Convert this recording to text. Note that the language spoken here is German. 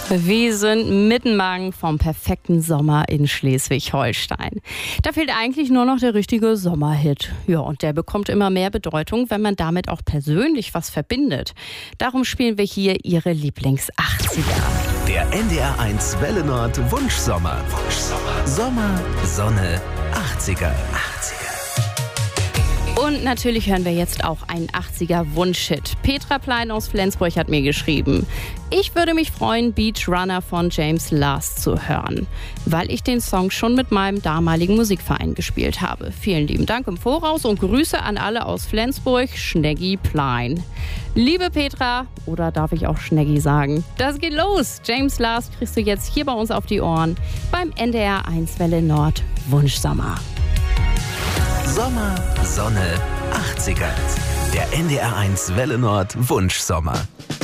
Wir sind mitten vom perfekten Sommer in Schleswig-Holstein. Da fehlt eigentlich nur noch der richtige Sommerhit. Ja, und der bekommt immer mehr Bedeutung, wenn man damit auch persönlich was verbindet. Darum spielen wir hier Ihre Lieblings-80er. Der NDR1 Welle Nord Wunschsommer. Sommer, Sonne, 80er. Und natürlich hören wir jetzt auch einen 80er-Wunschhit. Petra Plein aus Flensburg hat mir geschrieben: Ich würde mich freuen, Beach Runner von James Last zu hören, weil ich den Song schon mit meinem damaligen Musikverein gespielt habe. Vielen lieben Dank im Voraus und Grüße an alle aus Flensburg, Schneggi Plein. Liebe Petra, oder darf ich auch Schneggi sagen? Das geht los! James Last kriegst du jetzt hier bei uns auf die Ohren beim NDR1 Welle Nord Wunschsommer. Sommer, Sonne, 80er. Der NDR1 Welle Nord Wunschsommer.